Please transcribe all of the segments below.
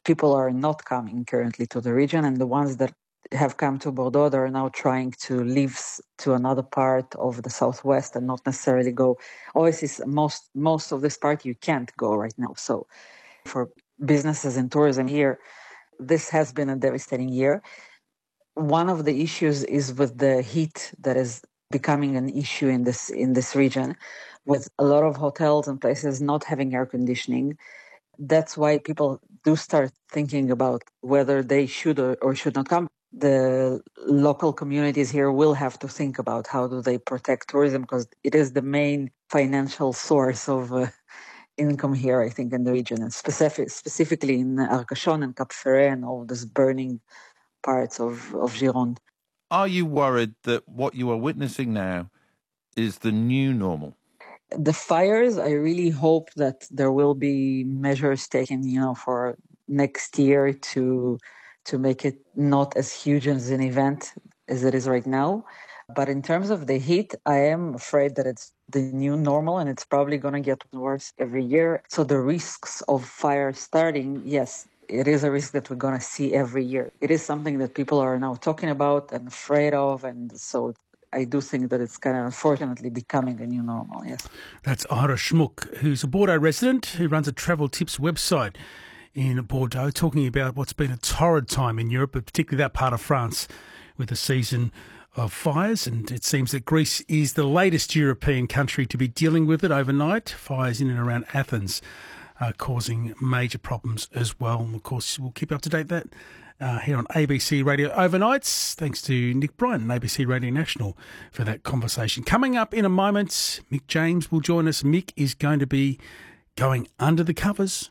people are not coming currently to the region, and the ones that have come to Bordeaux, they're now trying to leave to another part of the southwest and not necessarily go. Obviously, most of this part you can't go right now. So for businesses and tourism here, this has been a devastating year. One of the issues is with the heat that is becoming an issue in this region, with a lot of hotels and places not having air conditioning. That's why people do start thinking about whether they should or should not come. The local communities here will have to think about how do they protect tourism, because it is the main financial source of income here, I think, in the region, and specifically in Arcachon and Cap Ferret and all these burning parts of Gironde. Are you worried that what you are witnessing now is the new normal? The fires, I really hope that there will be measures taken, for next year to make it not as huge as an event as it is right now. But in terms of the heat, I am afraid that it's the new normal and it's probably going to get worse every year. So the risks of fire starting, yes, it is a risk that we're going to see every year. It is something that people are now talking about and afraid of. And so I do think that it's kind of unfortunately becoming a new normal, yes. That's Ira Schmuck, who's a Bordeaux resident who runs a travel tips website in Bordeaux, talking about what's been a torrid time in Europe, but particularly that part of France with the season of fires. And it seems that Greece is the latest European country to be dealing with it overnight. Fires in and around Athens are causing major problems as well. And of course, we'll keep up to date that here on ABC Radio Overnights. Thanks to Nick Bryant and ABC Radio National for that conversation. Coming up in a moment, Mick James will join us. Mick is going to be going under the covers.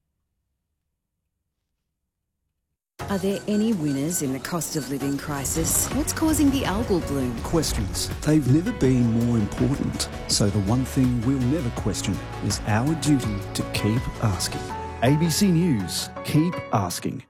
Are there any winners in the cost of living crisis? What's causing the algal bloom? Questions. They've never been more important. So the one thing we'll never question is our duty to keep asking. ABC News. Keep asking.